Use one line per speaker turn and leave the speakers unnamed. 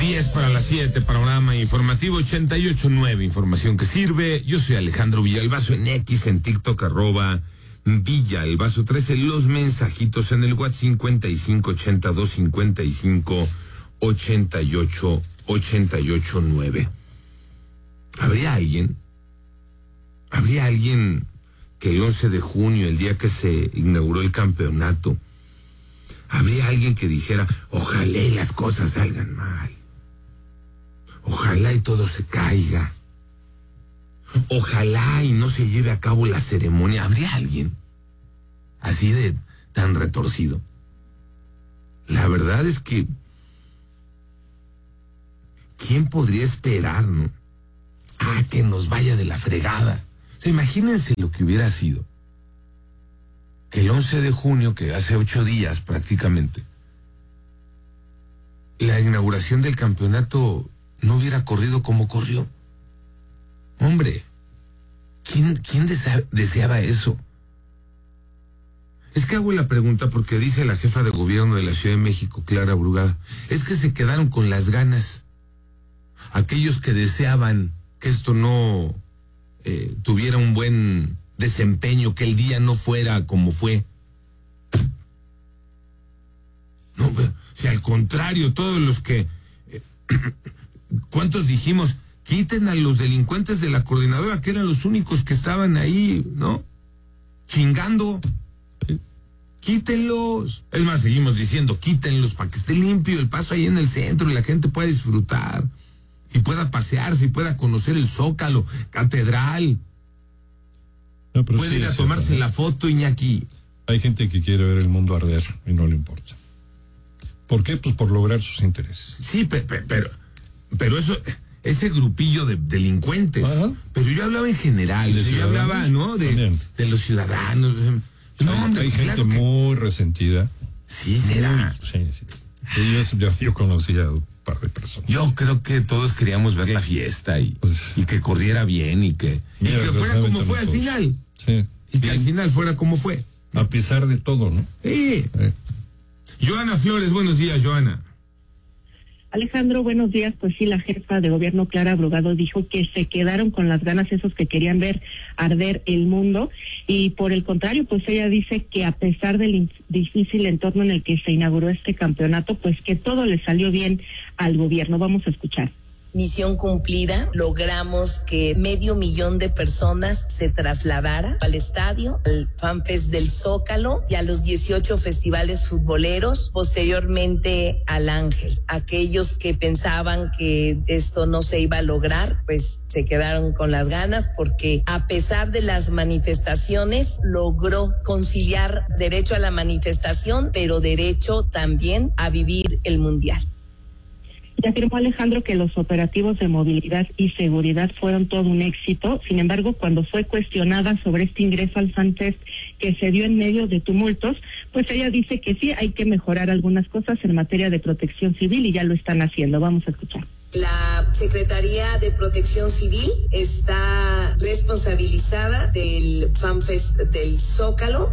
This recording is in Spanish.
10 para las 7, panorama informativo 88.9, información que sirve. Yo soy Alejandro Villalbazo en X, en TikTok, @Villalbazo 13, los mensajitos en el WhatsApp 5582558889. ¿Habría alguien que el 11 de junio, el día que se inauguró el campeonato, habría alguien que dijera, ojalá y las cosas salgan mal, ojalá y todo se caiga, ojalá y no se lleve a cabo la ceremonia? ¿Habría alguien así de tan retorcido? La verdad es que ¿quién podría esperar, no? Que nos vaya de la fregada. O sea, imagínense lo que hubiera sido que el 11 de junio, que hace 8 días prácticamente, la inauguración del campeonato no hubiera corrido como corrió. Hombre, ¿quién deseaba eso? Es que hago la pregunta porque dice la jefa de gobierno de la Ciudad de México, Clara Brugada, es que se quedaron con las ganas. Aquellos que deseaban que esto no tuviera un buen desempeño, que el día no fuera como fue. No, si al contrario, todos los que ¿cuántos dijimos? Quiten a los delincuentes de la coordinadora, que eran los únicos que estaban ahí, ¿no? Chingando. Quítenlos. Es más, seguimos diciendo, quítenlos para que esté limpio el paso ahí en el centro y la gente pueda disfrutar y pueda pasearse y pueda conocer el Zócalo, Catedral. No, puede ir a tomarse la foto, Iñaki.
Hay gente que quiere ver el mundo arder y no le importa. ¿Por qué? Pues por lograr sus intereses.
Sí, pero eso, ese grupillo de delincuentes. Ajá. Pero yo hablaba en general, yo hablaba, ¿no? De los ciudadanos.
No, hombre, hay gente muy resentida.
Sí, será.
Sí. Yo conocía a un par de personas.
Yo creo que todos queríamos ver la fiesta y que corriera bien y que fuera como fue al final.
Sí.
Y que al final fuera como fue.
A pesar de todo, ¿no?
Sí. Joana Flores, buenos días, Joana.
Alejandro, buenos días. Pues sí, la jefa de gobierno, Clara Brugada, dijo que se quedaron con las ganas esos que querían ver arder el mundo, y por el contrario, pues ella dice que a pesar del difícil entorno en el que se inauguró este campeonato, pues que todo le salió bien al gobierno. Vamos a escuchar.
Misión cumplida, logramos que 500,000 de personas se trasladara al estadio, al FanFest del Zócalo y a los 18 festivales futboleros, posteriormente al Ángel. Aquellos que pensaban que esto no se iba a lograr, pues se quedaron con las ganas, porque a pesar de las manifestaciones logró conciliar derecho a la manifestación, pero derecho también a vivir el Mundial.
Y afirmó Alejandro que los operativos de movilidad y seguridad fueron todo un éxito. Sin embargo, cuando fue cuestionada sobre este ingreso al FanFest que se dio en medio de tumultos, pues ella dice que sí, hay que mejorar algunas cosas en materia de protección civil y ya lo están haciendo. Vamos a escuchar.
La Secretaría de Protección Civil está responsabilizada del FanFest del Zócalo